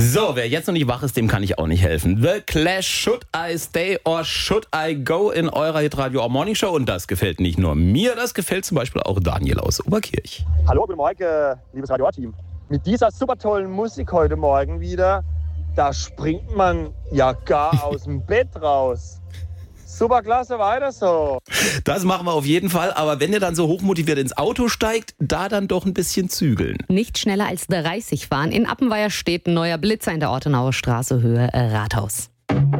So, wer jetzt noch nicht wach ist, dem kann ich auch nicht helfen. The Clash, Should I Stay or Should I Go in eurer Hitradio Morning Show. Und das gefällt nicht nur mir, das gefällt zum Beispiel auch Daniel aus Oberkirch. Hallo, guten Morgen, liebes Radio-Team. Mit dieser super tollen Musik heute Morgen wieder, da springt man ja gar aus dem Bett raus. Super klasse, weiter so. Das machen wir auf jeden Fall, aber wenn ihr dann so hochmotiviert ins Auto steigt, da dann doch ein bisschen zügeln. Nicht schneller als 30 fahren. In Appenweier steht ein neuer Blitzer in der Ortenauer Straße, Höhe Rathaus.